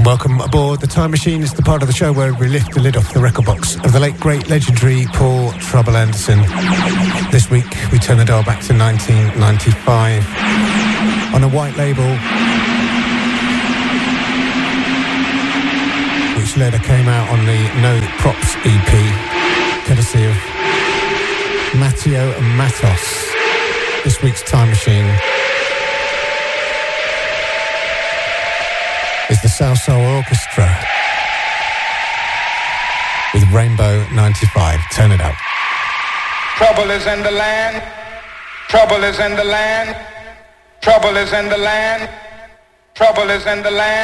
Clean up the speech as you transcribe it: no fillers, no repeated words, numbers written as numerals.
Welcome aboard The Time Machine. It's the part of the show where we lift the lid off the record box of the late, great, legendary Paul Trouble Anderson. This week, we turn the dial back to 1995 on a white label, which later came out on the No Props EP, courtesy of Matteo and Matos. This week's Time Machine is the South Soul Orchestra with Rainbow 95. Turn it up. Trouble is in the land. Trouble is in the land. Trouble is in the land. Trouble is in the land.